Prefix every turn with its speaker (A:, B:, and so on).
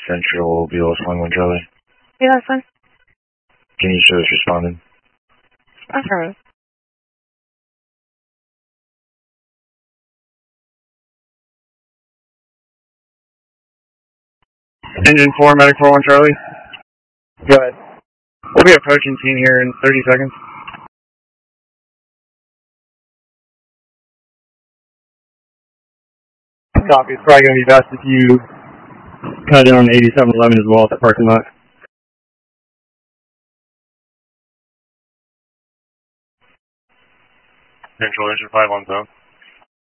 A: Central BLS 11 Charlie.
B: Yeah, that's fine.
A: Can you show us responding?
B: Affirmative.
A: Engine 4, Medic 41 Charlie. Go ahead. We'll be approaching team here in 30 seconds. Copy. It's probably going to be best if you cut in on 8711 as well at the parking lot. Central Engine 5 on zone.